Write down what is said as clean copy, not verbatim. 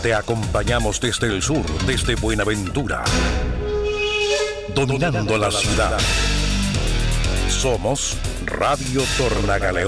Te acompañamos desde el sur, desde Buenaventura, dominando la ciudad. Somos Radio Tornagaleón.